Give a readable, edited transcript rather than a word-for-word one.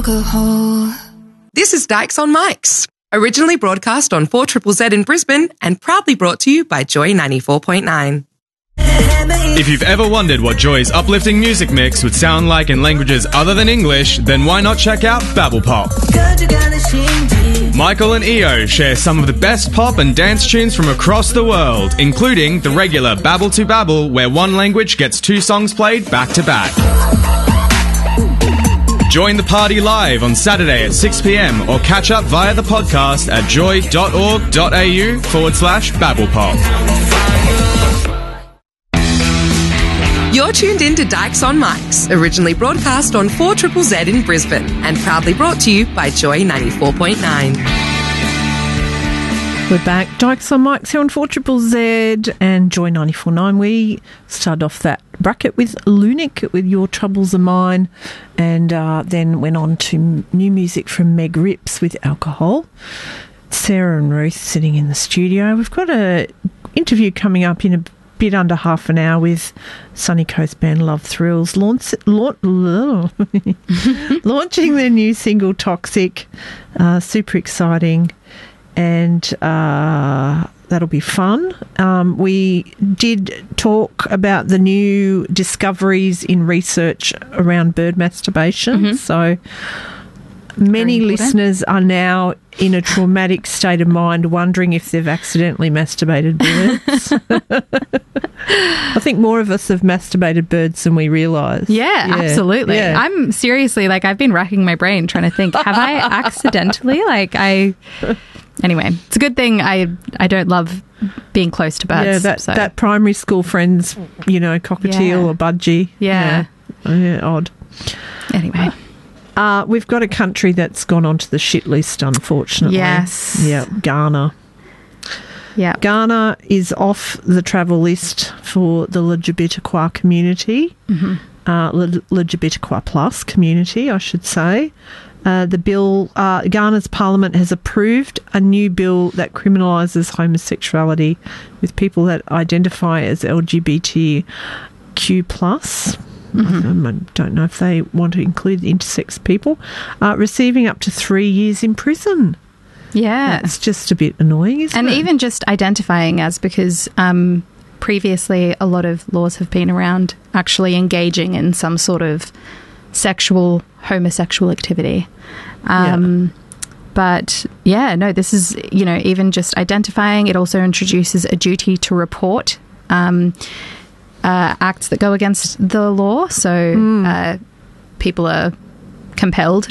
alcohol. This is Dykes on Mics, originally broadcast on 4ZZZ in Brisbane and proudly brought to you by Joy 94.9. If you've ever wondered what Joy's uplifting music mix would sound like in languages other than English, then why not check out Babble Pop? Michael and Io share some of the best pop and dance tunes from across the world, including the regular Babble to Babble, where one language gets two songs played back to back. Join the party live on Saturday at 6 p.m. or catch up via the podcast at joy.org.au/BabblePop. You're tuned in to Dykes on Mics, originally broadcast on 4ZZZ in Brisbane and proudly brought to you by Joy 94.9. We're back. Dykes on Mics here on 4ZZZ and Joy 94.9. We started off that bracket with Lunik with Your Troubles Are Mine, and then went on to new music from Meg Rips with Alcohol. Sarah and Ruth sitting in the studio. We've got an interview coming up in a bit under half an hour with Sunny Coast band Love Thrills launching their new single Toxic. Super exciting, and that'll be fun. We did talk about the new discoveries in research around bird masturbation. So many listeners are now in a traumatic state of mind, wondering if they've accidentally masturbated birds. I think more of us have masturbated birds than we realise. Yeah, absolutely. Yeah. I'm seriously, I've been racking my brain trying to think, have I accidentally? Anyway, it's a good thing I don't love being close to birds. Yeah, that primary school friend's, cockatiel or budgie. Yeah. Odd. Anyway. We've got a country that's gone onto the shit list, unfortunately. Yes. Yeah, Ghana. Yeah. Ghana is off the travel list for the LGBTQI community. LGBTQI plus community, I should say. The bill, Ghana's parliament has approved a new bill that criminalises homosexuality with people that identify as LGBTQ plus. I don't know if they want to include the intersex people, receiving up to 3 years in prison. Yeah. It's just a bit annoying, isn't it? And even just identifying as, because previously a lot of laws have been around actually engaging in some sort of homosexual activity. But, this is, even just identifying. It also introduces a duty to report acts that go against the law. So people are compelled